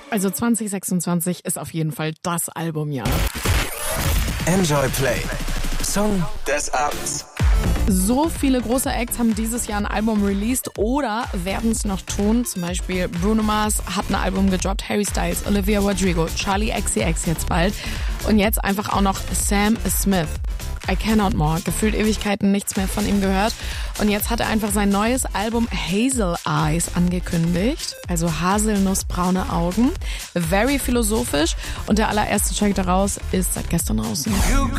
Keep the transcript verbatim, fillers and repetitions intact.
Also zwanzig sechsundzwanzig ist auf jeden Fall das Albumjahr. Enjoy Play. Song des Abends. So viele große Acts haben dieses Jahr ein Album released oder werden es noch tun. Zum Beispiel Bruno Mars hat ein Album gedroppt, Harry Styles, Olivia Rodrigo, Charli X C X jetzt bald. Und jetzt einfach auch noch Sam Smith. I Cannot More. Gefühlt Ewigkeiten nichts mehr von ihm gehört. Und jetzt hat er einfach sein neues Album Hazel Eyes angekündigt. Also haselnussbraune Augen. Very philosophisch. Und der allererste Track daraus ist seit gestern draußen.